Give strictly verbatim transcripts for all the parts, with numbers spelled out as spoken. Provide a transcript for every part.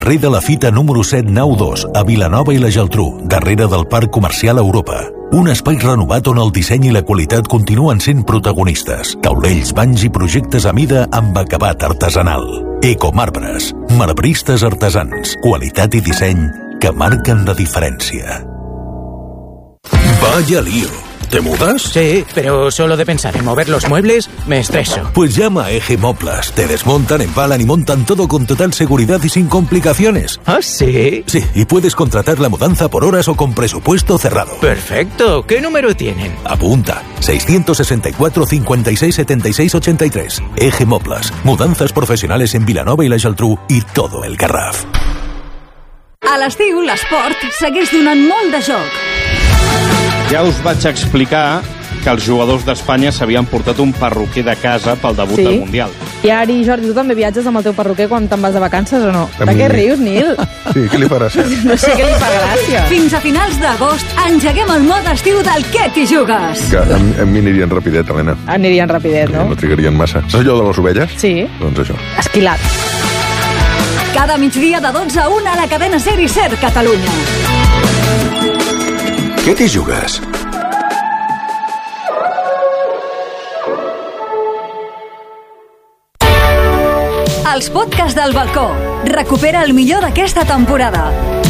Carrer de la Fita número set nou dos, a Vilanova i la Geltrú, darrere del Parc Comercial Europa. Un espai renovat on el disseny i la qualitat continuen sent protagonistes. Taulells, banys i projectes a mida amb acabat artesanal. Ecomarbres, marbristes artesans, qualitat i disseny que marquen la diferencia. Vaya lío. ¿Te mudas? Sí, pero solo de pensar en mover los muebles me estreso. Pues llama a Eje Moplas. Te desmontan, empalan y montan todo con total seguridad y sin complicaciones. ¿Ah, sí? Sí, y puedes contratar la mudanza por horas o con presupuesto cerrado. Perfecto. ¿Qué número tienen? Apunta. seiscientos sesenta y cuatro, cincuenta y seis, setenta y seis, ochenta y tres. Eje Moplas. Mudanzas profesionales en Vilanova i la Geltrú y todo el Garraf. A l'estiu, l'esport segueix donant molt de joc. Ja us vaig explicar que els jugadors d'Espanya s'havien portat un perruquer de casa pel debut Sí. del Mundial. I Ari, Jordi, tu també viatges amb el teu perruquer quan te'n vas de vacances o no? A De mi- què rius, Nil? Sí, què li fa gràcia? No sé què li fa gràcia. Fins a finals d'agost engeguem el mode estiu del Què t'hi jugues. Que a, mi- a mi anirien rapidet, Helena. Anirien rapidet, no? No trigarien massa. Saps allò de les ovelles? Sí. Doncs això. Esquilat. Cada migdia de dotze a una a la cadena SER i SER Catalunya. Què t'hi jugues? Els podcasts del balcó. Recupera el millor d'aquesta temporada.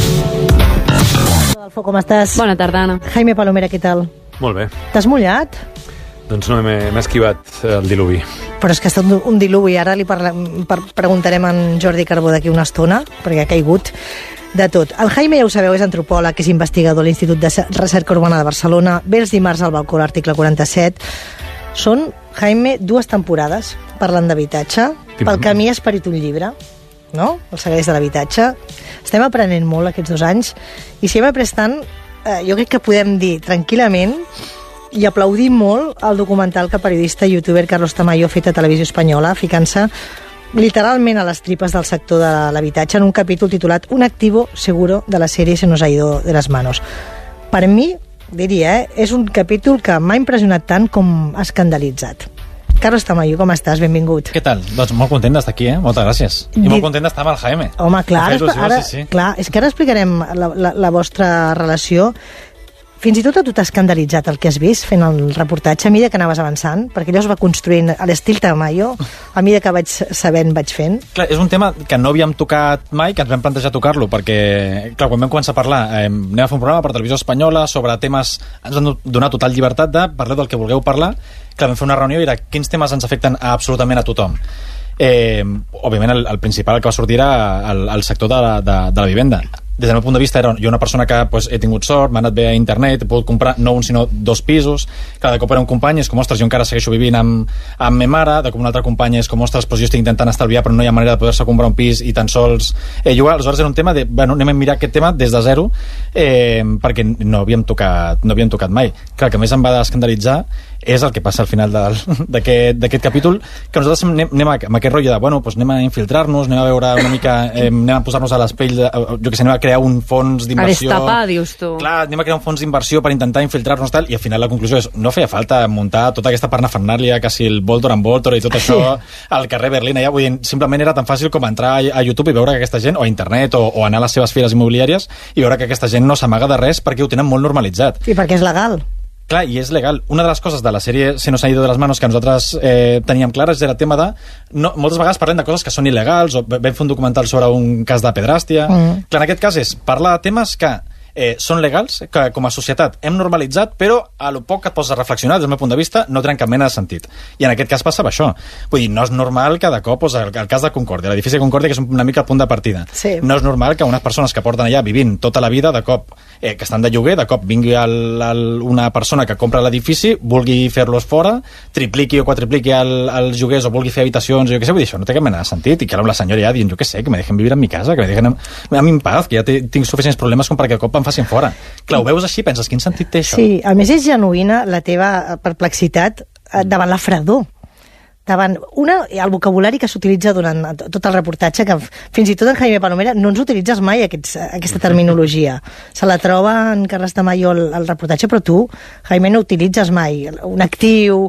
Adolfo, com estàs? Bona tarda, Anna. Jaime Palomera, què tal? Molt bé. T'has mullat? Doncs no, m'he m'he esquivat el diluvi. Però és que ha estat un diluvi. Ara li parla, per, preguntarem a en Jordi Carbó d'aquí una estona, perquè ha caigut de tot. El Jaime, ja ho sabeu, és antropòleg, és investigador a l'Institut de Recerca Urbana de Barcelona. Ve els dimarts al balcó l'article quaranta-set. Són, Jaime, dues temporades parlant d'habitatge. Pel camí ha esperit un llibre, no? Els secrets de l'habitatge. Estem aprenent molt aquests dos anys i si hem après tant, eh, jo crec que podem dir tranquil·lament i aplaudir molt el documental que el periodista i youtuber Carlos Tamayo ha fet a Televisió Espanyola, ficant-se literalment a les tripes del sector de l'habitatge en un capítol titulat Un activo seguro de la sèrie Se nos ha ido de las manos. Per mi, diria, eh, és un capítol que m'ha impressionat tant com ha escandalitzat. Carlos Tamayo, com estàs? Benvingut. Què tal? Doncs molt content d'estar aquí, eh? Moltes gràcies. I molt content d'estar amb el Jaime. Home, clar, Em fa il·lusió, ara, sí, sí. clar, és que ara explicarem la, la, la vostra relació. Fins i tot a tu t'ha escandalitzat el que has vist fent el reportatge a mesura que anaves avançant, perquè allò es va construint a l'estil Tamayo, a mesura que vaig sabent, vaig fent. Clar, és un tema que no havíem tocat mai, que ens vam plantejar tocar-lo, perquè, clar, quan vam començar a parlar, eh, anem a fer un programa per Televisió Espanyola sobre temes, ens han donat total llibertat de parlar del que vulgueu parlar. Clar, vam fer una reunió i era quins temes ens afecten a absolutament a tothom. Eh, òbviament, el, el principal que va sortir era el, el sector de la, de, de la vivenda. Des del meu punt de vista, era jo una persona que pues, he tingut sort, m'ha anat bé a internet, he pogut comprar no un sinó dos pisos. Cada cop era un company, és com, ostres, jo encara segueixo vivint amb, amb ma mare, de com un altre company és com, ostres, pues, jo estic intentant estalviar però no hi ha manera de poder-se comprar un pis i tan sols eh, jugar. Aleshores era un tema de, bueno, anem a mirar aquest tema des de zero eh, perquè no havíem tocat, no havíem tocat mai. Clar, que més em va escandalitzar és el que passa al final d'aquest capítol, que nosaltres anem, anem a, amb aquest rotllo de, bueno, pues anem a infiltrar-nos, anem a veure una mica, eh, anem a posar-nos a l'espell, de, jo que sé, anem a crear un fons d'inversió. A destapar, dius tu. Clar, anem a crear un fons d'inversió per intentar infiltrar-nos tal, i al final la conclusió és, no feia falta muntar tota aquesta parnafernàlia, quasi el Voltor en Voltor i tot això al carrer Berlín allà, vull dir, simplement era tan fàcil com entrar a, a YouTube i veure que aquesta gent, o a internet, o, o anar a les seves fires immobiliàries, i veure que aquesta gent no s'amaga de res perquè ho tenen molt normalitzat. I perquè és legal. Clar, i és legal. Una de les coses de la sèrie Se nos ha ido de las manos que nosaltres eh, teníem clares era el tema de... No, moltes vegades parlem de coses que són il·legals, o vam fer un documental sobre un cas de pedràstia. Mm. Clar, en aquest cas és parlar de temes que eh, són legals, que com a societat hem normalitzat, però a lo poc que et poses a reflexionar, des del meu punt de vista, no tenen cap mena de sentit. I en aquest cas passava això. Vull dir, no és normal que de cop, pues, el, el cas de Concòrdia, l'edifici de Concòrdia, que és una mica el punt de partida. Sí. No és normal que unes persones que porten allà vivint tota la vida, de cop, eh, que estan de lloguer, de cop vingui el, el, una persona que compra l'edifici, vulgui fer-los fora, tripliqui o quadripliqui el, els lloguers o vulgui fer habitacions, o jo què sé, vull dir, això no té cap mena de sentit, i que ara amb la senyora ja dient, jo què sé, que me dejen vivir en mi casa, que me dejen a mi en paz, que ja té, tinc suficients problemes com perquè de cop em facin fora. Clar, ho veus així, penses, quin sentit té això? Sí, a més és genuïna la teva perplexitat davant la fredor. Davant una, el vocabulari que s'utilitza durant tot el reportatge, que fins i tot en Jaime Palomera no ens utilitzes mai aquests, aquesta terminologia. Se la troba en Carles Tamayo el, el reportatge, però tu, Jaime, no utilitzes mai un actiu,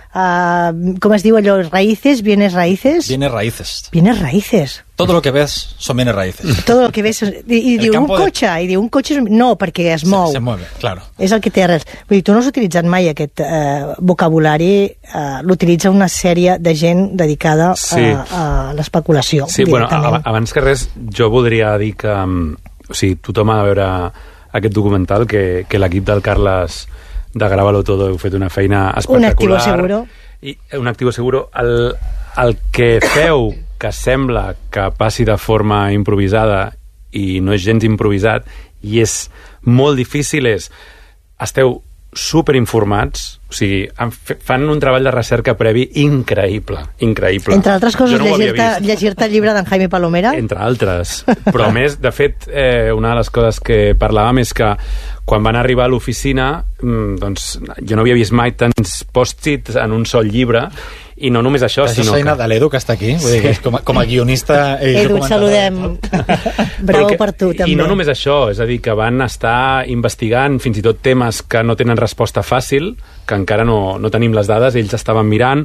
uh, com es diu allò, raíces, bienes raíces? Bienes raíces. Bienes raíces. Todo lo que ves son bienes raíces. Todo lo que ves... I, i diu un cotxe, de... i diu un cotxe... No, perquè es mou. Se, se mueve, claro. És el que té arrels. Vull dir, tu no has utilitzat mai aquest eh, vocabulari, eh, l'utilitza una sèrie de gent dedicada sí. a, a l'especulació. Sí, bueno, abans que res, jo voldria dir que o sigui, tothom ha de veure aquest documental, que, que l'equip del Carles de Grábalo Todo heu fet una feina espectacular. Un activo seguro. I, un activo seguro. El, el que feu, que sembla que passi de forma improvisada i no és gens improvisat, i és molt difícil, és... Esteu superinformats, o sigui, fan un treball de recerca previ increïble, increïble. Entre altres coses, no llegir-te llegir el llibre d'en Jaime Palomera? Entre altres. Però a més, de fet, eh, una de les coses que parlàvem és que quan van arribar a l'oficina, doncs, jo no havia vist mai tants post-its en un sol llibre, i no només això, això sinó que... Això és de l'Edu, que està aquí, vull dir, que com, a, com a guionista... Edu, et saludem. Bravo que, per tu, també. I no només això, és a dir, que van estar investigant fins i tot temes que no tenen resposta fàcil, que encara no, no tenim les dades, ells estaven mirant,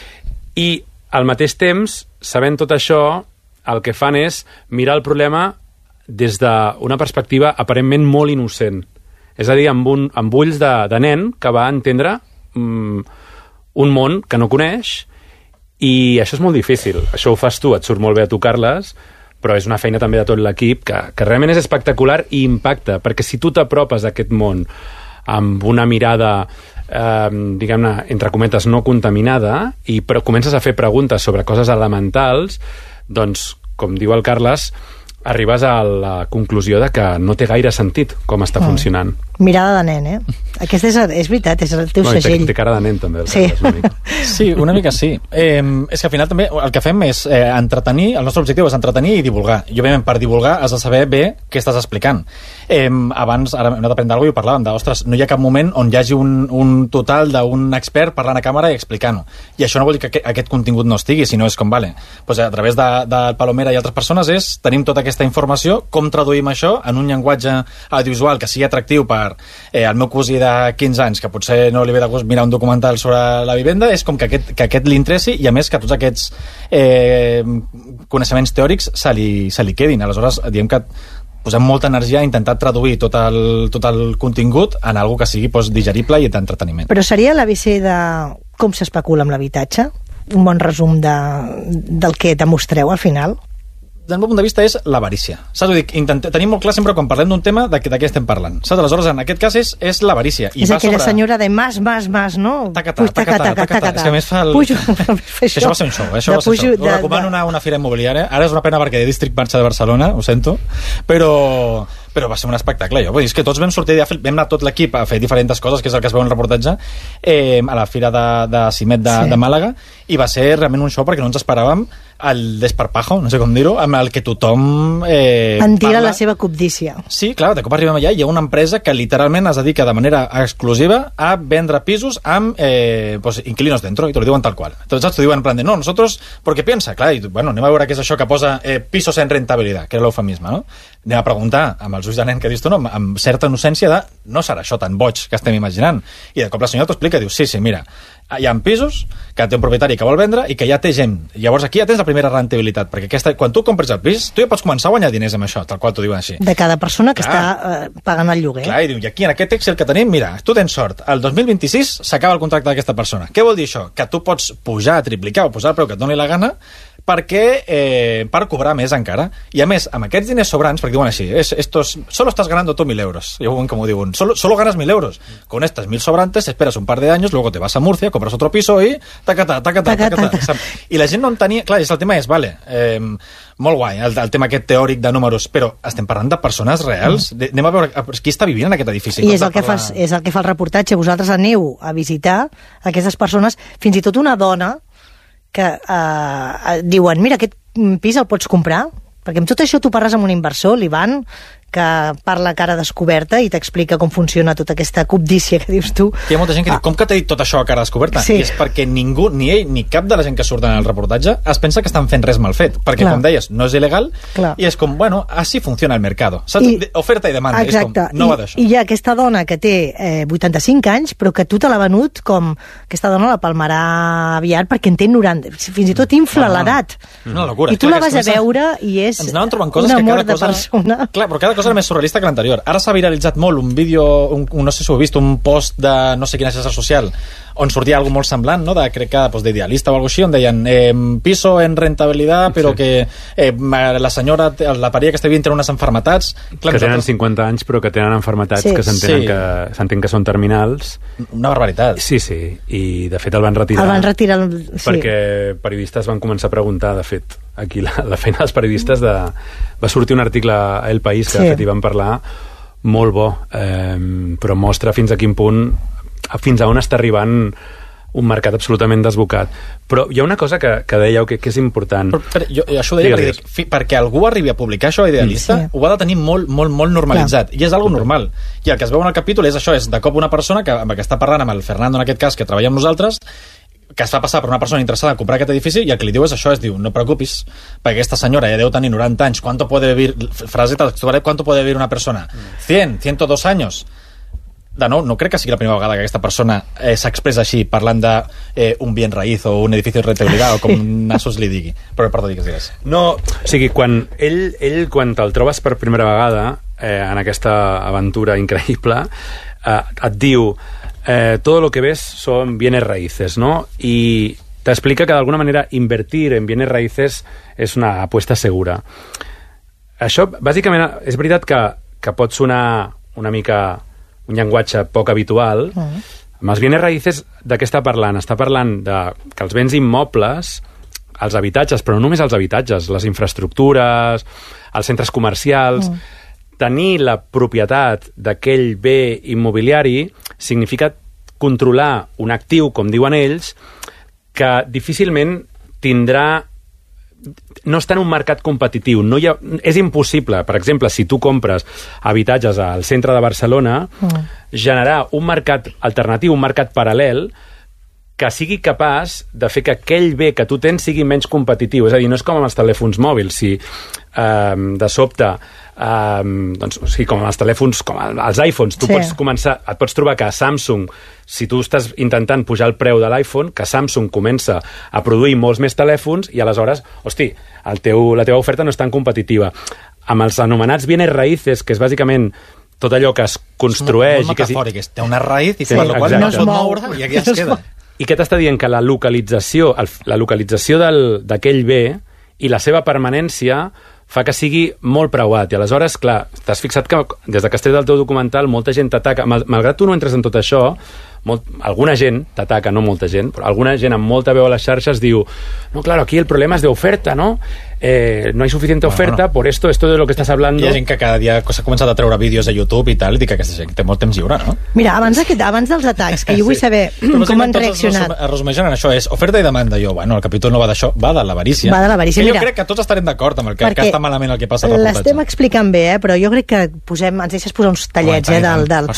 i al mateix temps, sabent tot això, el que fan és mirar el problema des d'una perspectiva aparentment molt innocent. És a dir, amb, un, amb ulls de, de nen que va entendre... Mm, un món que no coneix, i això és molt difícil. Això ho fas tu, et surt molt bé a tu, Carles, però és una feina també de tot l'equip que, que realment és espectacular i impacta, perquè si tu t'apropes a aquest món amb una mirada, eh, diguem-ne, entre cometes, no contaminada, i però comences a fer preguntes sobre coses elementals, doncs, com diu el Carles, arribes a la conclusió de que no té gaire sentit com està oh. funcionant. Mirada de nen, eh? Aquest és, és veritat, és el teu no, segell. Té, té cara de nen, també. El sí. Carles, una mica. Sí, una mica sí. Eh, és que al final també el que fem és eh, entretenir, el nostre objectiu és entretenir i divulgar. I òbviament per divulgar has de saber bé què estàs explicant. Eh, abans, ara hem d'aprendre alguna cosa i ho parlàvem de, ostres, no hi ha cap moment on hi hagi un, un total d'un expert parlant a càmera i explicant-ho. I això no vol dir que aquest, aquest contingut no estigui, sinó és com, vale, pues a través de, de Palomera i altres persones és, tenim tota aquesta informació, com traduïm això en un llenguatge audiovisual que sigui atractiu per eh, el meu cosí de quinze anys, que potser no li ve de gust mirar un documental sobre la vivenda, és com que aquest, que aquest li interessi, i a més que tots aquests eh, coneixements teòrics se li, se li quedin. Aleshores, diem que posem molta energia a intentar traduir tot el, tot el contingut en algo que sigui pues, digerible i d'entreteniment. Però seria l'A B C de com s'especula amb l'habitatge? Un bon resum de, del que demostreu al final? Del meu punt de vista és l'avarícia. Saps? Dic, intentem, tenim molt clar sempre quan parlem d'un tema de, de què estem parlant. Saps? Aleshores, en aquest cas és, és l'avarícia. És aquella sobre... senyora de mas, mas, mas, no? Tacatà, tacatà, tacatà. És que a més fa el... Pujo, això. això va ser un show, eh? Això va ser pujo, show. Ho recomano una, una fira immobiliària. Ara és una pena perquè District marxa de Barcelona, ho sento, però... però va ser un espectacle, jo. Vull dir, és que tots vam sortir, vam anar tot l'equip a fer diferents coses, que és el que es veu en el reportatge, eh, a la fira de, de Cimet de, sí. de Màlaga, i va ser realment un show perquè no ens esperàvem el desparpajo, no sé com dir-ho, amb el que tothom eh, en tira parla. La seva cobdícia. Sí, clar, de cop arribem allà i hi ha una empresa que literalment es dedica de manera exclusiva a vendre pisos amb eh, pues, inquilinos dentro, i te lo diuen tal qual. Entonces te diuen en plan de, no, nosotros, porque piensa, clar, i tu, bueno, anem a veure què és això que posa eh, pisos en rentabilitat, que era l'eufemisme, no? Anem a preguntar amb els ulls de nen que dius tu, no, amb, amb certa innocència de no serà això tan boig que estem imaginant. I de cop la senyora t'ho explica, diu, sí, sí, mira, hi ha pisos que té un propietari que vol vendre i que ja té gent. Llavors aquí ja tens la primera rentabilitat, perquè aquesta, quan tu compres el pis, tu ja pots començar a guanyar diners amb això, tal qual t'ho diuen així. De cada persona que clar. està eh, pagant el lloguer. Clar, i diu, i aquí en aquest Excel que tenim, mira, tu tens sort, el dos mil vint-i-sis s'acaba el contracte d'aquesta persona. Què vol dir això? Que tu pots pujar, triplicar o posar el preu que et doni la gana perquè, eh, per cobrar més encara. I a més, amb aquests diners sobrants, perquè diuen així, es, estos, solo estás ganando tú mil euros. Ja ho veuen com ho diuen, solo, solo ganas mil euros. Con estas mil sobrantes esperas un par de años, luego te vas a Murcia, compras otro piso i tacatà, tacatà, tacatà. tacatà. I la gent no entenia... Clar, el tema és, vale, eh, molt guai, el, el tema aquest teòric de números, però estem parlant de persones reals. Mm. Anem a veure qui està vivint en aquest edifici. I és el, que fa, és el que fa el reportatge. Vosaltres aneu a visitar aquestes persones, fins i tot una dona que eh, diuen, mira, aquest pis el pots comprar? Perquè amb tot això tu parles amb un inversor, l'Ivan, que parla a cara descoberta i t'explica com funciona tota aquesta cobdícia que dius tu. Hi ha molta gent que ah. diu, com que t'ha dit tot això a cara descoberta? Sí. I és perquè ningú, ni ell, ni cap de la gent que surt en el reportatge es pensa que estan fent res mal fet, perquè Clar. com deies, no és il·legal, Clar. i és com, bueno, així funciona el mercado. Saps? I, Oferta i demanda, exacte. és com, no I, va d'això. I hi ha aquesta dona que té eh, vuitanta-cinc anys, però que tu te l'ha venut com, aquesta dona la palmarà aviat perquè en té noranta, fins i tot infla no, l'edat. Una locura. I tu Clar, la vas a veure i és ens anaven trobant coses un que amor cada cosa... de persona. Clar, però cada cosa era més surrealista que l'anterior. Ara s'ha viralitzat molt un vídeo, un, un, no sé si ho heu vist, un post de no sé quina xarxa social on sortia algo molt semblant, no? de, crec que pues, d'idealista o alguna així, on deien eh, piso en rentabilitat, però sí. que eh, la senyora, la parella que està vivint té unes enfermetats... Clar, que tenen cinquanta anys però que tenen enfermetats sí. que s'entenen sí. que, s'entén que són terminals. Una barbaritat. Sí, sí, i de fet el van retirar. El van retirar, sí. Perquè periodistes van començar a preguntar, de fet, aquí la, la feina dels periodistes de... va sortir un article a El País que sí. de fet hi van parlar molt bo, eh, però mostra fins a quin punt, fins a on està arribant un mercat absolutament desbocat. Però hi ha una cosa que, que dèieu que, que és important. Però, però, jo, això ho deia perquè, dic, fi, perquè algú arribi a publicar això a Idealista, sí. ho ha de tenir molt, molt, molt normalitzat. Clar. I és algo normal. I el que es veu en el capítol és això, és de cop una persona que, amb que està parlant amb el Fernando, en aquest cas, que treballa amb nosaltres, que es fa passar per una persona interessada en comprar aquest edifici i el que li diu és això, es diu, no preocupis, perquè aquesta senyora ja deu tenir noranta anys, ¿cuánto puede vivir, frase textual, ¿cuánto puede vivir una persona? cent, ciento dos años. De nou, no crec que sigui la primera vegada que aquesta persona eh, s'expressa així, parlant de eh, un bien raíz o un edifici de rentabilitat o com nassos li digui. Però perdó, digues, digues. No, o sigui, quan ell, ell quan te'l trobes per primera vegada eh, en aquesta aventura increïble, eh, et diu eh, todo lo que ves son bienes raíces, ¿no? Y te explica que de alguna manera invertir en bienes raíces és una apuesta segura. Això, bàsicament, és veritat que, que pot sonar una mica un llenguatge poc habitual. Mm. Amb els bienes raíces, de què està parlant? Està parlant de que els béns immobles, els habitatges, però no només els habitatges, les infraestructures, els centres comercials... Mm. Tenir la propietat d'aquell bé immobiliari significa controlar un actiu, com diuen ells, que difícilment tindrà... no està en un mercat competitiu. No hi ha... És impossible, per exemple, si tu compres habitatges al centre de Barcelona, mm. generar un mercat alternatiu, un mercat paral·lel, que sigui capaç de fer que aquell bé que tu tens sigui menys competitiu. És a dir, no és com amb els telèfons mòbils. Si eh, de sobte, eh, doncs, o sigui, com amb els telèfons, com els iPhones, tu sí. pots començar, et pots trobar que Samsung, si tu estàs intentant pujar el preu de l'iPhone, que Samsung comença a produir molts més telèfons i aleshores, hosti, el teu, la teva oferta no és tan competitiva. Amb els anomenats bienes raíces, que és bàsicament tot allò que es construeix... És molt metafòric, és, té una raïz i sí, per la qual no es pot moure i aquí es queda. I què t'està dient? Que la localització, el, la localització d'aquell bé i la seva permanència fa que sigui molt preuat. I aleshores, clar, t'has fixat que des de que has tret el teu documental molta gent t'ataca. Mal, malgrat tu no entres en tot això, molt, alguna gent t'ataca, no molta gent, però alguna gent amb molta veu a les xarxes diu no, claro, aquí el problema es de oferta, ¿no? Eh, no hay suficiente oferta, bueno, bueno. por esto, esto de lo que estás hablando... Hi ha gent que cada dia s'ha començat a treure vídeos a YouTube i tal, i dic que aquesta gent té molt temps lliure, no? Mira, abans, aquest, abans dels atacs, que jo vull saber sí. com han reaccionat. Es resumeixen en això, és oferta i demanda. Jo, bueno, el capítol no va d'això, va de l'avarícia. Va de l'avarícia, mira. Jo crec que tots estarem d'acord amb el que, que està malament el que passa al reportatge. L'estem explicant bé, eh? Però jo crec que posem, ens deixes posar uns tallets, oh, eh? Del, del,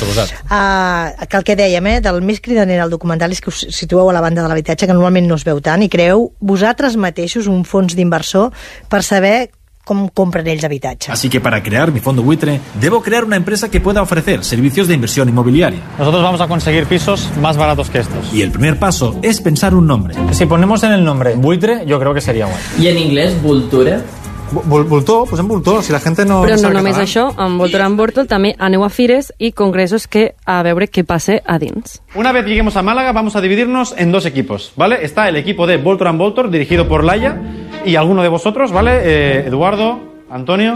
uh, que el que dèiem, eh? Del més cridaner al documental és que us situeu a la banda de l'habitatge, que normalment no es veu tant, i creeu vosaltres mateixos un fons d'inversor per saber cómo compran ellos habitatge. Así que para crear mi fondo buitre, debo crear una empresa que pueda ofrecer servicios de inversión inmobiliaria. Nosotros vamos a conseguir pisos más baratos que estos. Y el primer paso es pensar un nombre. Si ponemos en el nombre buitre, yo creo que sería bueno. ¿Y en inglés, Vulture? Voltor, posem Voltor, si la gent no... Però no només això, amb Voltor and Bortol també aneu a fires i congressos que a veure què passa a dins. Una vez lleguemos a Málaga vamos a dividirnos en dos equipos, ¿vale? Está el equipo de Voltor and Voltor, dirigido por Laia, y alguno de vosotros, ¿vale? Eh, Eduardo, Antonio...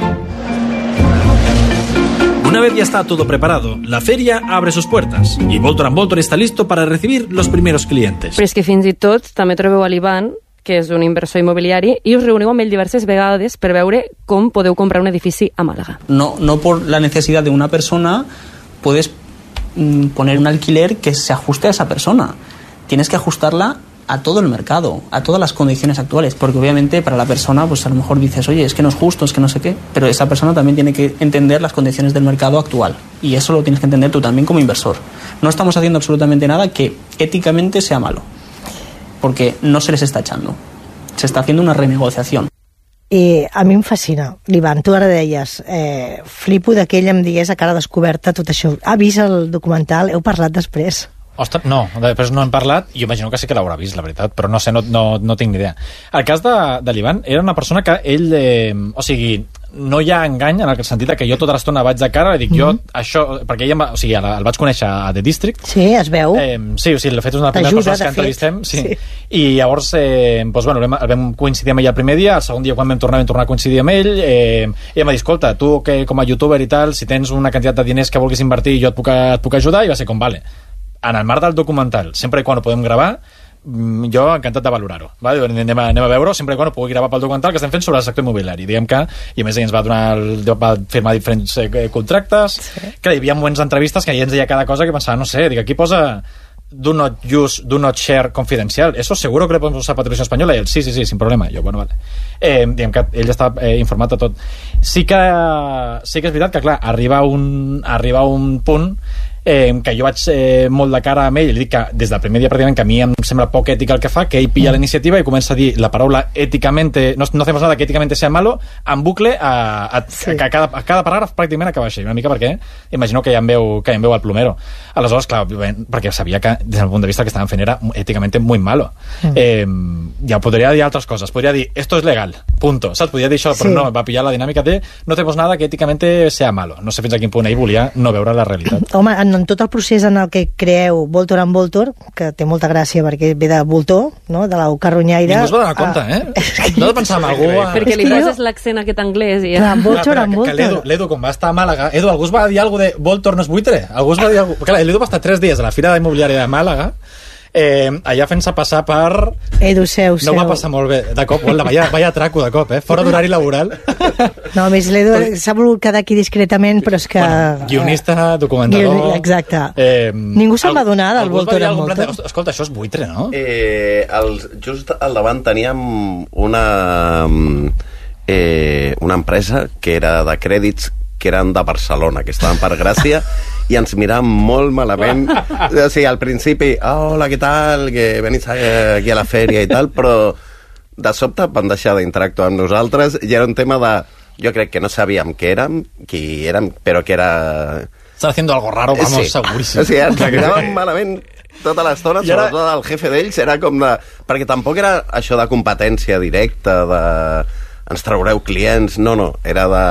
Una vez ya está todo preparado, la feria abre sus puertas y Voltor and Voltor está listo para recibir los primeros clientes. Però és que fins i tot també trobeu a l'Ivan, que és un inversor immobiliari, i us reuniu amb ell diverses vegades per veure com podeu comprar un edifici a Màlaga. No, no por la necesidad de una persona puedes mm, poner un alquiler que se ajuste a esa persona. Tienes que ajustarla a todo el mercado, a todas las condiciones actuales, porque obviamente para la persona pues a lo mejor dices, oye, es que no es justo, es que no sé qué, pero esa persona también tiene que entender las condiciones del mercado actual y eso lo tienes que entender tú también como inversor. No estamos haciendo absolutamente nada que éticamente sea malo, porque no se les está echando, se está haciendo una renegociación. I a mi em fascina. L'Ivan, tu ara deies, eh, flipo de que ell em digués a cara descoberta tot això. Ha vist el documental? Heu parlat després? Ostres, no, després no hem parlat, jo imagino que sí que l'haurà vist, la veritat, però no sé, no, no, no tinc ni idea. El cas de, de l'Ivan era una persona que ell, eh, o sigui, no hi ha engany en el sentit que jo tota l'estona vaig de cara i dic, mm-hmm. jo, això, perquè ell, va, o sigui, el vaig conèixer a The District. Sí, es veu. Eh, sí, o sigui, de fet és una de les primeres persones que entrevistem. Sí. sí. I llavors, eh, doncs, bueno, vam, vam coincidir amb ell el primer dia, el segon dia quan vam tornar, vam tornar a coincidir amb ell, eh, i em va dir, escolta, tu que com a youtuber i tal, si tens una quantitat de diners que vulguis invertir, jo et puc, et puc ajudar, i va ser com, vale. En el marc del documental, sempre i quan ho podem gravar, jo encantat de valorar-ho, vale? anem, a, anem a veure sempre i quan ho pugui gravar pel documental que estem fent sobre el sector immobiliari, diguem que i a més ell ens va donar, el, va firmar diferents eh, contractes, sí. que hi havia moments d'entrevistes que ell ens deia cada cosa que pensava, no sé, dic, aquí posa do not use, do not share confidencial, eso seguro que le podemos usar para Televisión Española, i ell, sí, sí, sí, sin problema, jo, bueno, vale eh, diguem que ell està eh, informat de tot, sí que sí que és veritat que clar, arriba un, arriba un punt Eh, que jo vaig eh, molt de cara amb ell i li dic que des del primer dia pràcticament que a mi em sembla poc ètic el que fa, que ell pilla mm. la iniciativa i comença a dir la paraula éticamente, no, no hacemos nada que éticamente sea malo, en bucle a, a, sí. a, a, cada, a cada paràgraf pràcticament acaba així, una mica perquè imagino que ja em veu, que ja em veu el plomero. Aleshores, clar, perquè sabia que des del punt de vista que estaven fent era éticamente muy malo. Mm. Eh, ja podria dir altres coses, podria dir esto es legal, punto, saps? Podria dir això, però sí. no, va pillar la dinàmica de no tenemos nada que éticamente sea malo. No sé fins a quin punt ell volia no veure la realitat. Home, en en tot el procés en el que creeu Voltor en Voltor, que té molta gràcia perquè ve de voltor, no? De la carronyaire. Ningú es va donar compte, eh? No de pensar en algú... A... Perquè li poses l'accent aquest anglès i... Clar, Voltor en Voltor. L'Edu, com va estar a Màlaga, Edu, algú es va dir alguna de Voltor no és buitre? Algú es va dir alguna... Clar, l'Edu va estar tres dies a la Fira Immobiliària de Màlaga, eh, allà fent-se passar per... Edu, seu, seu. No va passar molt bé, de cop, hola, vaya, vaya atraco de cop, eh? Fora d'horari laboral. No, a més, l'Edu s'ha volgut quedar aquí discretament, però és que... Bueno, guionista, documentador... Guion... Exacte. Eh, Ningú se'n va donar del Voltor en Voltor. De... Escolta, això és buitre, no? Eh, el, just al davant teníem una, eh, una empresa que era de crèdits que eren de Barcelona, que estaven per Gràcia, i ens miraven molt malament. O sigui, al principi, oh, hola, què tal, que venís aquí a la fèria i tal, però de sobte van deixar d'interactuar amb nosaltres i era un tema de... Jo crec que no sabíem què érem, qui érem, però que era... Estava haciendo algo raro, vamos, sí. seguríssim. O sigui, ens miraven malament tota l'estona, era... sobretot el jefe d'ells, era com de... Perquè tampoc era això de competència directa, de... ens traureu clients, no, no, era de...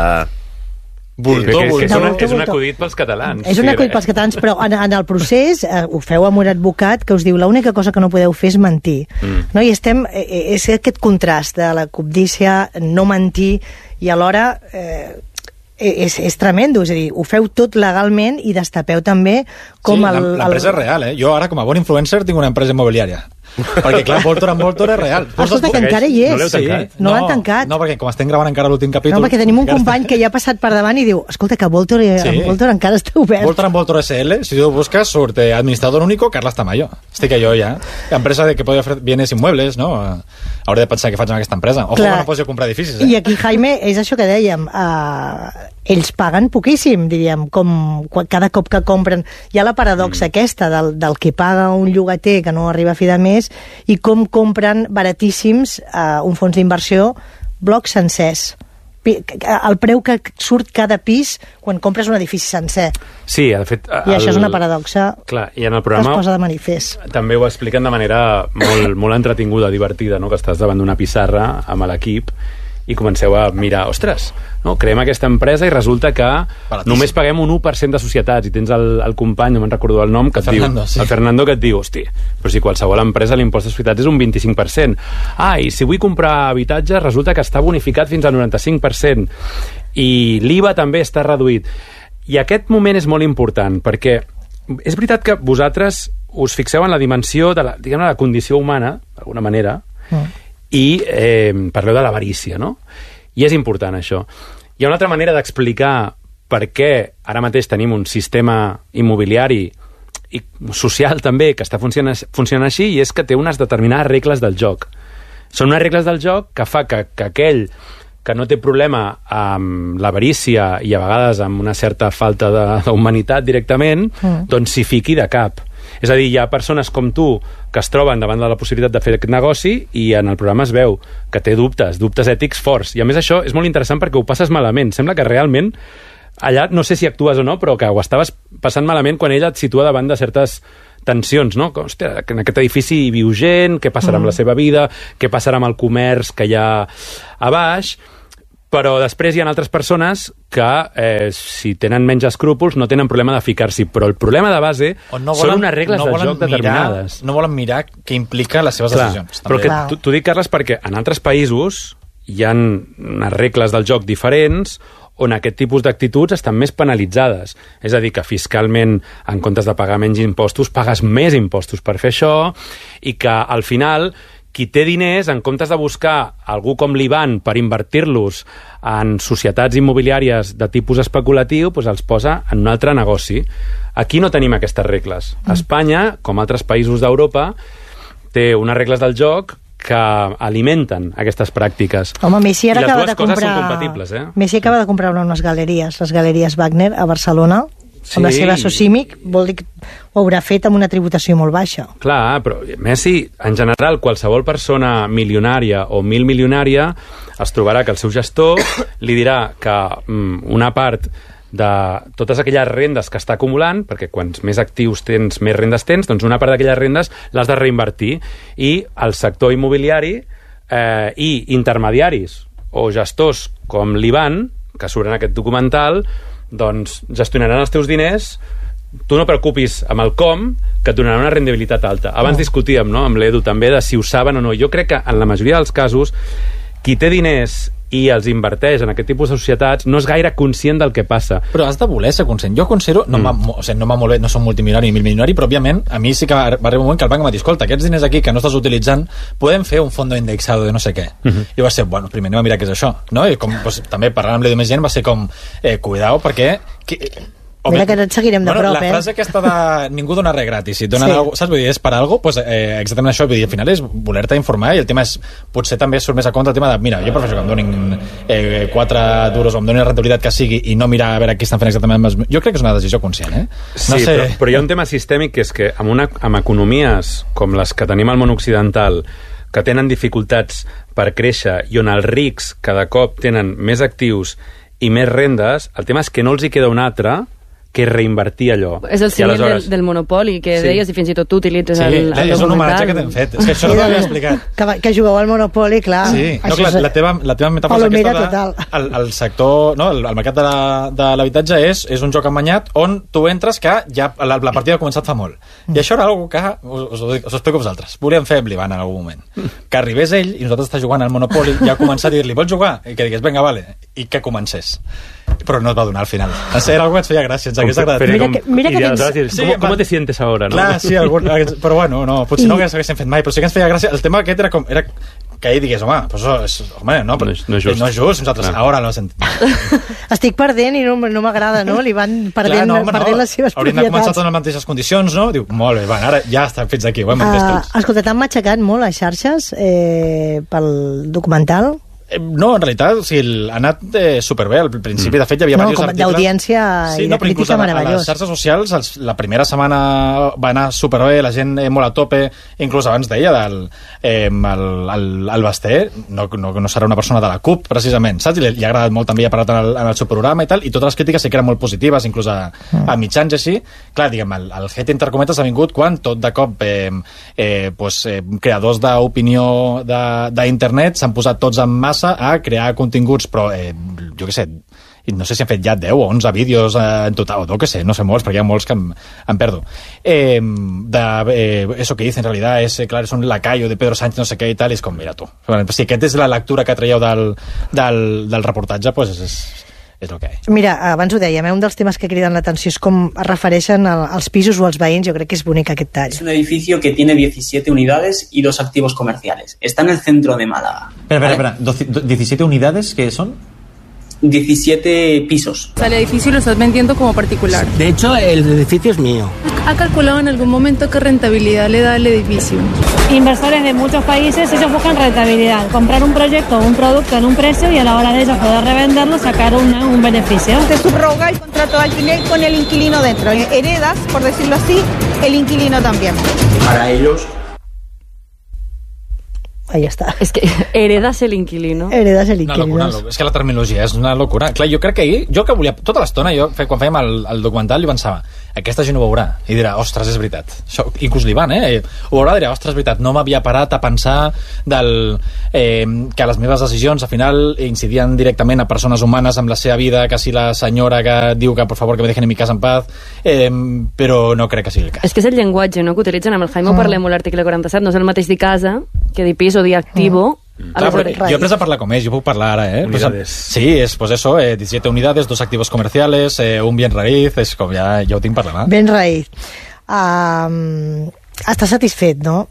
Voltor, que, que és, una, és un acudit pels catalans. És un acudit pels catalans, però en, en el procés eh, ho feu amb un advocat que us diu l'única cosa que no podeu fer és mentir. Mm. No? I estem, eh, és aquest contrast de la cobdícia, no mentir, i alhora eh, és, és tremendo, és a dir, ho feu tot legalment i destapeu també com sí, el... l'empresa el... és real, eh? Jo ara, com a bon influencer, tinc una empresa immobiliària. Perquè clar, Voltor en Voltor és real. Escolta, que encara hi és. No l'heu tancat? Sí. No, no l'han tancat. No, perquè com estem gravant encara l'últim capítol... No, perquè tenim un company que ja ha passat per davant i diu, escolta, que Voltor, sí. en Voltor encara està obert. Voltor en Voltor S L, si tu busques, surt eh, administrador único Carles Tamayo. Estic jo ja. Empresa de que podria fer bienes inmuebles, no? Hauré de pensar què faig amb aquesta empresa. Ojo, clar, que no pots jo comprar edificis, eh? I aquí, Jaime, és això que dèiem, uh, ells paguen poquíssim, diríem, com cada cop que compren. Hi ha la paradoxa mm. aquesta del, del que paga un llogater que no arriba a fi de mes i com compren baratíssims uh, un fons d'inversió blocs sencers. El preu que surt cada pis quan compres un edifici sencer. Sí, de fet... I el... això és una paradoxa. Clar, i en el programa que es posa de manifest. També ho expliquen de manera molt, molt entretinguda, divertida, no? Que estàs davant d'una pissarra amb l'equip i comenceu a mirar, ostres, no? Creem aquesta empresa i resulta que Baratíssim. Només paguem un u per cent de societats i tens el, el company, no me'n recordo el nom, que et Fernando, diu, sí. el Fernando, que et diu, hosti, però si qualsevol empresa l'impost de societats és un vint-i-cinc per cent. Ah, i si vull comprar habitatge resulta que està bonificat fins al noranta-cinc per cent i l'I V A també està reduït. I aquest moment és molt important perquè és veritat que vosaltres us fixeu en la dimensió de la, diguem, la condició humana, d'alguna manera, mm. i eh, parleu de l'avarícia, no? I és important això. Hi ha una altra manera d'explicar per què ara mateix tenim un sistema immobiliari i social també, que està funcionant, funcionant així, i és que té unes determinades regles del joc. Són unes regles del joc que fa que, que aquell que no té problema amb l'avarícia i a vegades amb una certa falta d'humanitat directament, mm. doncs s'hi fiqui de cap. És a dir, hi ha persones com tu que es troben davant de la possibilitat de fer aquest negoci i en el programa es veu que té dubtes, dubtes ètics forts. I a més això és molt interessant perquè ho passes malament. Sembla que realment allà, no sé si actues o no, però que ho estaves passant malament quan ella et situa davant de certes tensions, no? Que, hòstia, que en aquest edifici hi viu gent, què passarà mm. amb la seva vida, què passarà amb el comerç que hi ha a baix, però després hi ha altres persones que, eh, si tenen menys escrúpols, no tenen problema de ficar-s'hi, però el problema de base no volen, són unes regles no del joc mirar, determinades. No volen mirar què implica les seves Clar, decisions. Però que t'ho dic, Carles, perquè en altres països hi ha unes regles del joc diferents on aquest tipus d'actituds estan més penalitzades. És a dir, que fiscalment, en comptes de pagar menys impostos, pagues més impostos per fer això, i que al final qui té diners, en comptes de buscar algú com l'Ivan per invertir-los en societats immobiliàries de tipus especulatiu, doncs els posa en un altre negoci. Aquí no tenim aquestes regles. Mm. Espanya, com altres països d'Europa, té unes regles del joc que alimenten aquestes pràctiques. Home, Messi ara acaba de comprar... són compatibles, eh? Messi acaba de comprar unes galeries, les galeries Wagner a Barcelona, sí. amb la seva Socimic, vol dir que ho haurà fet amb una tributació molt baixa. Clar, però Messi, en general, qualsevol persona milionària o mil milionària es trobarà que el seu gestor li dirà que mm, una part de totes aquelles rendes que està acumulant, perquè quants més actius tens, més rendes tens, doncs una part d'aquelles rendes l'has de reinvertir, i el sector immobiliari eh, i intermediaris o gestors com l'Ivan, que surt en aquest documental, doncs gestionaran els teus diners. Tu no preocupis amb el com, que et donaran una rendibilitat alta. Abans oh. discutíem, no?, amb l'Edu també, de si ho saben o no. Jo crec que en la majoria dels casos qui té diners i els inverteix en aquest tipus de societats no és gaire conscient del que passa. Però has de voler ser conscient. Jo considero, no mm. va, o sigui, no va molt bé, no som multimilionari ni milionari, però òbviament a mi sí que va arribar un moment que el banc em va dir, escolta, aquests diners aquí que no estàs utilitzant, podem fer un fondo indexado de no sé què. Mm-hmm. I va ser, bueno, primer anem a mirar què és això, no? I com, doncs, també parlant amb l'Edu més gent va ser com, eh, cuidao, perquè... Que, Mira que no et seguirem de bueno, prop, la eh? La frase aquesta de ningú dona res gratis, si et donen sí. alguna cosa, saps? Vull dir, és per alguna cosa, pues, eh, exactament això, vull dir, al final és voler-te informar, i el tema és, potser també surt més a compte el tema de, mira, jo prefereixo que em donin eh, quatre duros o em donin la rentabilitat que sigui i no mirar a veure qui estan fent exactament els... Jo crec que és una decisió conscient, eh? No sí, sé... però, però hi ha un tema sistèmic que és que amb, una, amb economies com les que tenim al món occidental, que tenen dificultats per créixer i on els rics cada cop tenen més actius i més rendes, el tema és que no els hi queda un altre que reinvertir allò. És el símil aleshores... del, del monopoli, que sí. deies, i fins i tot tu utilitzes sí, el, el és un homenatge que t'hem fet. És que això no t'havia explicat. Que, que jugueu al monopoli, clar. Sí, no, clar, la, teva, la teva metàfora és aquesta de, el, el sector, no, el, el mercat de, la, de l'habitatge és, és un joc emanyat on tu entres que ja la, la partida ha començat fa molt. I això era una cosa que, us, us, ho dic, us ho explico a vosaltres, volíem fer amb l'Ivan en algun moment. Que arribés ell i nosaltres està jugant al monopoli i ja començar a dir-li, vols jugar? I que digués, vinga, vale. I que comencés. Però no es va donar al final. Era algo que ens feia gràcia, ens hagués agradat. Mira que, mira que tens... Sí, ¿Cómo, ¿Cómo te sientes ahora? ¿No? Clar, sí, algun, però bueno, no, potser no hagués fet mai, però sí que ens feia gràcia. El tema aquest era com... Era que ell digués, home, pues és, home no, però, no, és, no és just. No és just, nosaltres, no. Ara no sentim. Estic perdent i no, no m'agrada, no? Li van perdent, Clar, no, home, perdent no. les seves Hauríem propietats. Hauríem de començar en les mateixes condicions, no? Diu, molt bé, van, ara ja estan fins aquí, ho hem entès uh, tots. Escolta, t'han matxacat molt les xarxes eh, pel documental? No, en realitat, o sigui, ha anat eh, superbé al principi, mm. de fet hi havia no, diversos articles... d'audiència sí, i no, de crítica meravellós. A les xarxes socials, els, la primera setmana va anar superbé, la gent eh, molt a tope, inclús abans deia, del, eh, el, el, el Basté, no, no, no serà una persona de la CUP, precisament, saps? I li, li ha agradat molt, també ha parlat en el, en el seu programa i tal, i totes les crítiques sí que eren molt positives, inclús a, a mitjans i així. Clar, diguem, el, el hate entre cometes ha vingut quan tot de cop eh, eh, pues, eh, creadors d'opinió d'internet s'han posat tots en massa a crear continguts, però eh, jo què sé, no sé si han fet ja deu o onze vídeos eh, en total, o no, que sé, no sé molts, perquè hi ha molts que em, em perdo. Eh, de, eh, eso que dice en realidad es, claro, es un lacayo de Pedro Sánchez, no sé què i tal, i és com, mira tu. Si aquest és la lectura que traieu del, del, del reportatge, pues és, és, és el que és. Mira, abans ho dèiem, eh? Un dels temes que criden l'atenció és com es refereixen als pisos o als veïns. Jo crec que és bonic aquest tall. Es un edificio que tiene diecisiete unidades y dos activos comerciales. Está en el centro de Málaga. Espera, espera, espera. ¿diecisiete unidades qué son? diecisiete pisos. El edificio lo estás vendiendo como particular. De hecho, el edificio es mío. ¿Ha calculado en algún momento qué rentabilidad le da el edificio? Inversores de muchos países, ellos buscan rentabilidad, comprar un proyecto o un producto en un precio y a la hora de ellos poder revenderlo, sacar una, un beneficio. Se subroga el contrato de alquiler con el inquilino dentro. Heredas, por decirlo así, el inquilino también. Para ellos... Ahí està. És que heredas el inquilino. Heredas el Una inquilino. locura, és que la terminologia és una locura. Clar, jo crec que ahir, jo que volia, tota l'estona, jo, quan fèiem el, el documental, jo pensava, aquesta gent ho veurà, i dirà, ostres, és veritat. Això, inclús l'Ivan, eh? Ho veurà, dirà, ostres, és veritat, no m'havia parat a pensar del, eh, que les meves decisions, al final, incidien directament a persones humanes amb la seva vida, que si la senyora que diu que, por favor, que me dejen en mi casa en paz, eh, però no crec que sigui el cas. És que és el llenguatge, no?, que utilitzen. Amb el Jaime ho Mm. parlem molt a l'article quaranta-set, no és el mateix dir casa que dir pis o dir activo. Mm. Clar, però jo he après a parlar com és, jo puc parlar ara, eh? Unidades. Sí, és pues eso, eh, diecisiete unidades, dos activos comerciales, eh, un bien raíz, és com ja, ja ho tinc per demà. Ben raït. Um, estàs satisfet, no?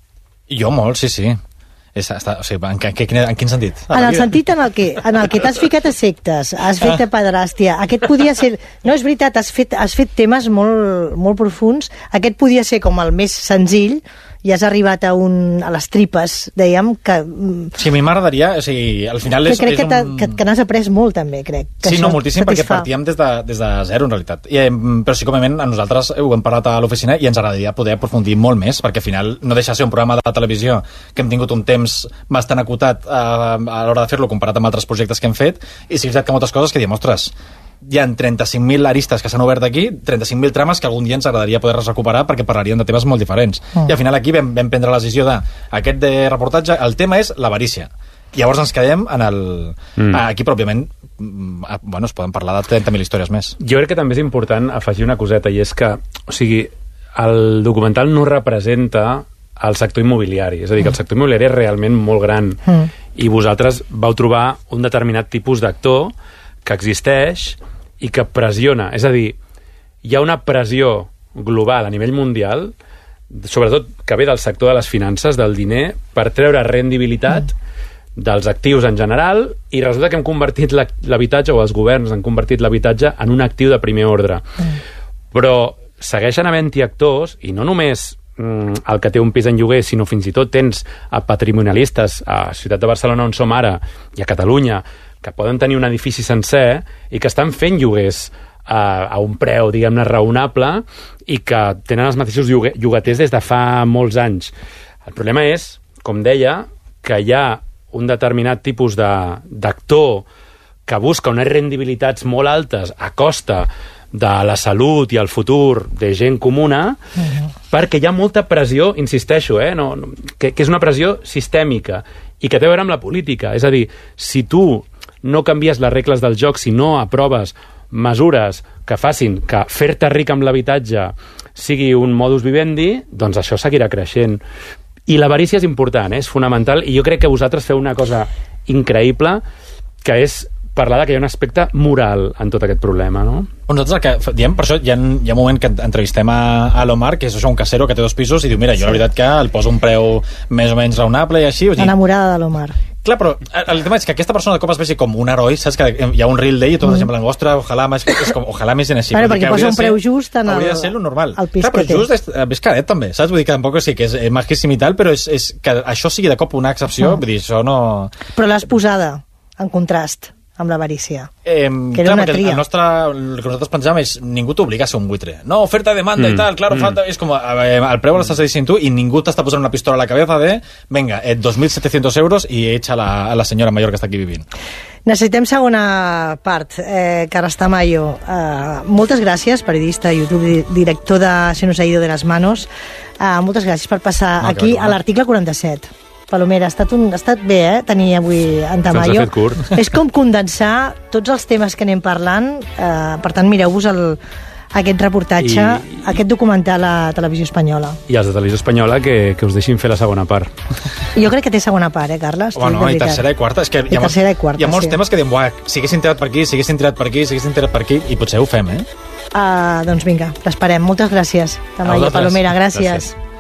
Jo molt, sí, sí. És, està, o sigui, en, en, en, en quin sentit? En el sentit en el que, en el que t'has ficat a sectes, has fet de pederàstia, aquest podia ser... No, és veritat, has fet, has fet temes molt, molt profuns, aquest podia ser com el més senzill, i has arribat a, un, a les tripes, dèiem, que... Sí, a mi m'agradaria, o sigui, al final que és... crec és que, un... que, que n'has après molt, també, crec. Que Sí, això no, moltíssim, perquè satisfà. partíem des de, des de zero, en realitat. I, eh, però sí, com a a nosaltres ho hem parlat a l'oficina i ens agradaria poder aprofundir molt més, perquè al final no deixa de ser un programa de televisió que hem tingut un temps bastant acotat eh, a l'hora de fer-lo comparat amb altres projectes que hem fet, i sí que és veritat que moltes coses que diem, ostres, hi ha trenta-cinc mil aristes que s'han obert aquí, trenta-cinc mil trames que algun dia ens agradaria poder recuperar perquè parlaríem de temes molt diferents. Mm. I al final aquí vam, vam prendre la decisió de aquest de reportatge, el tema és l'avarícia. Llavors ens quedem en el... Mm. Aquí, pròpiament, mm, bueno, es poden parlar de trenta mil històries més. Jo crec que també és important afegir una coseta, i és que, o sigui, el documental no representa el sector immobiliari, és a dir, que el sector immobiliari és realment molt gran, Mm. i vosaltres vau trobar un determinat tipus d'actor que existeix i que pressiona. És a dir, hi ha una pressió global a nivell mundial, sobretot que ve del sector de les finances, del diner, per treure rendibilitat dels actius en general, i resulta que hem convertit la- l'habitatge, o els governs han convertit l'habitatge en un actiu de primer ordre. Però segueixen havent-hi actors, i no només mm, el que té un pis en lloguer, sinó fins i tot tens a patrimonialistes a Ciutat de Barcelona, on som ara, i a Catalunya, que poden tenir un edifici sencer i que estan fent lloguers a, a un preu, diguem-ne, raonable, i que tenen els mateixos llogue, llogaters des de fa molts anys. El problema és, com deia, que hi ha un determinat tipus de- d'actor que busca unes rendibilitats molt altes a costa de la salut i el futur de gent comuna, perquè hi ha molta pressió, insisteixo, eh, no, no, que, que és una pressió sistèmica i que té a veure amb la política. És a dir, si tu no canvies les regles del joc, si no aproves mesures que facin que fer-te ric amb l'habitatge sigui un modus vivendi, doncs això seguirà creixent. I l'avarícia és important, eh? És fonamental, i jo crec que vosaltres feu una cosa increïble, que és parlar de que hi ha un aspecte moral en tot aquest problema, no? Nosaltres el que f- diem, per això hi ha, hi ha un moment que entrevistem a, a l'Omar, que és això, un casero que té dos pisos, i diu, mira, jo la veritat que el poso un preu més o menys raonable i així. O sigui, Enamorada de l'Omar. clar, però el tema és que aquesta persona de cop es vegi com un heroi, saps que hi ha un reel d'ell i tot, mm. en ostres, ojalà més, és com, ojalà més gent així. Bueno, Vull dir perquè que posa hauria un de preu ser- just en el, hauria de ser lo normal. el pis Clar, que però té. just és, és caret també, saps? Vull dir que tampoc sí que és, és majíssim i tal, però és, és que això sigui de cop una excepció, Mm. vull dir, això no... Però l'has posada en contrast amb l'avarícia. Eh, Que era clar, una perquè tria. el nostre, el que nosaltres pensàvem és ningú t'obliga a ser un buitre. No, oferta, demanda Mm. i tal, claro, Mm. falta... És com, eh, el preu l'estàs dient tu i ningú t'està posant una pistola a la cabeza de venga, eh, dos mil setecientos euros i echa a la, a la senyora mayor que està aquí vivint. Necessitem segona part. Eh, Carles Tamayo, eh, moltes gràcies, periodista, YouTube, di- director de Se nos ha ido de las manos. Eh, moltes gràcies per passar No, que aquí va, a l'article quaranta-set. Palomera, ha estat, un, ha estat bé, eh, tenir avui en Se'ns ha Tamayo. fet curt. És com condensar tots els temes que anem parlant. Eh, per tant, mireu-vos el, aquest reportatge, I- aquest documental a Televisió Espanyola. I els de Televisió Espanyola que, que us deixin fer la segona part. Jo crec que té segona part, eh, Carles? Bueno, T'ho dic de i veritat. tercera i quarta. És que I hi ha, tercera i quarta, hi ha molts sí. temes que diem, buah, si haguessin tirat per aquí, si haguessin tirat per aquí, si haguessin tirat per aquí, i potser ho fem, eh? Uh, doncs vinga, l'esperem. Moltes gràcies, Tamayo, vosaltres. Palomera, gràcies. Gràcies.